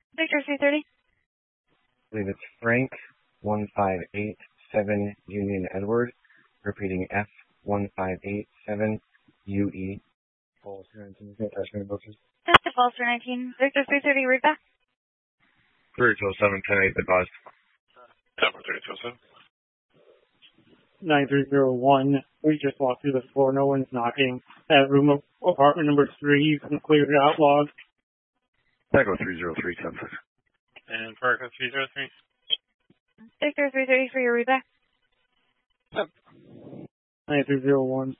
Victor 330. I believe it's Frank 1587 Union Edward. Repeating F1587 UE. False 19. That's a false for 19. Victor 330, read back. 3207, 10-8, advised. Number 3207. 9301. We just walked through the floor. No one's knocking. That room of apartment number 3, you can clear it out, log. Echo 303, 10-6. And Parker 303. Victor 330 for your readback. 9301.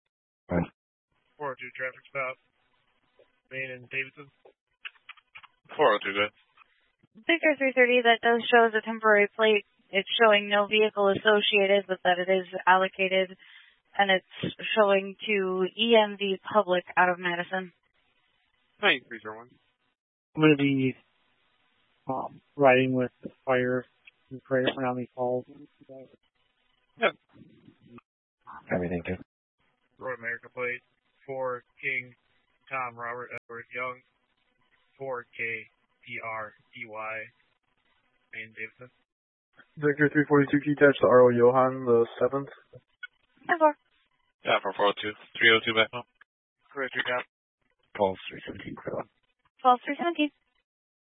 402 traffic stop. Main and Davidson. 402, good. Victor 330, that does show as a temporary plate. It's showing no vehicle associated, but that it is allocated, and it's showing to EMV Public out of Madison. 9301. I'm going to be riding with the fire and pray for how many calls. Yep. Everything good. Road America plate. 4 King Tom Robert Edward Young. 4 KPRDY. Main Davidson. Victor 342, key touch to RO Johan, the 7th. 4. Yeah, for 402. 302 back home. 303 down. Pulse 317. False 317.